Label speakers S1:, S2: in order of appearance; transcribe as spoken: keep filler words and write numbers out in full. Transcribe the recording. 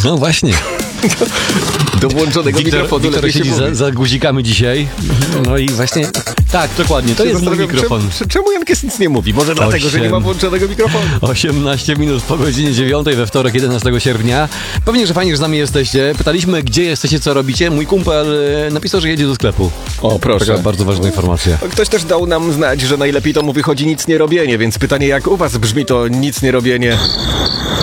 S1: No właśnie.
S2: Do włączonego
S1: Wiktor,
S2: mikrofonu
S1: Wiktor
S2: lepiej się
S1: siedzi za,
S2: mówi.
S1: za guzikami dzisiaj. No i właśnie, tak, dokładnie, to
S2: Się
S1: jest mój
S2: zastanawiam,
S1: mikrofon.
S2: Czemu, czemu Jankes nic nie mówi? Może dlatego, że nie ma
S1: Osiem.
S2: włączonego mikrofonu.
S1: osiemnaście minut po godzinie dziewiątej we wtorek, jedenastego sierpnia. Pewnie, że fajnie, że z nami jesteście. Pytaliśmy, gdzie jesteście, co robicie. Mój kumpel e, napisał, że jedzie do sklepu.
S2: O, proszę.
S1: Taka bardzo ważna informacja.
S2: Ktoś też dał nam znać, że najlepiej to mu wychodzi nic nie robienie, więc pytanie, jak u was brzmi to nic nie robienie?